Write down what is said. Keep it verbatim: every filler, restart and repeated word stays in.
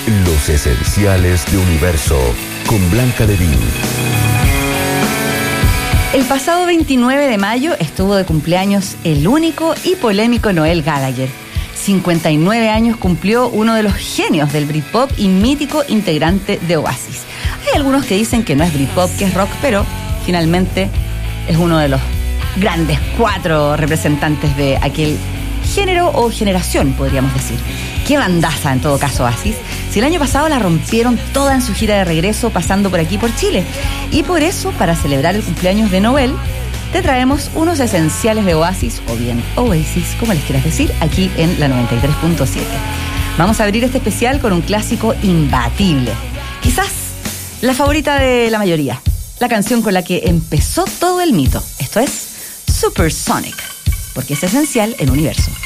Los esenciales de Universo, con Blanca Levin. El pasado veintinueve de mayo estuvo de cumpleaños el único y polémico Noel Gallagher. cincuenta y nueve años cumplió uno de los genios del Britpop y mítico integrante de Oasis. Hay algunos que dicen que no es Britpop, que es rock, pero finalmente es uno de los grandes cuatro representantes de aquel género o generación, podríamos decir. Qué bandaza, en todo caso, Oasis. Si el año pasado la rompieron toda en su gira de regreso, pasando por aquí, por Chile. Y por eso, para celebrar el cumpleaños de Noel, te traemos unos esenciales de Oasis, o bien Oasis, como les quieras decir, aquí en la noventa y tres punto siete. Vamos a abrir este especial con un clásico imbatible. Quizás la favorita de la mayoría. La canción con la que empezó todo el mito. Esto es Supersonic, porque es esencial en Universo.